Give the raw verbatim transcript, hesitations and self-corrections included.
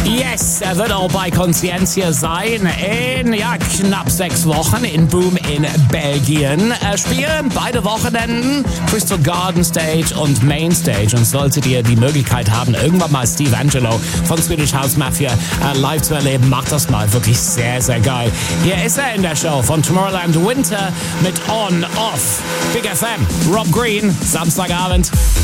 Yes, er wird auch bei Conscientia sein in ja, knapp sechs Wochen in Boom in Belgien. Er spielen beide Wochenenden Crystal Garden Stage und Main Stage. Und solltet ihr die Möglichkeit haben, irgendwann mal Steve Angello von Swedish House Mafia äh, live zu erleben, macht das mal. Wirklich sehr, sehr geil. Hier ist er in der Show von Tomorrowland Winter mit On, Off. Big F M, Rob Green, Samstagabend.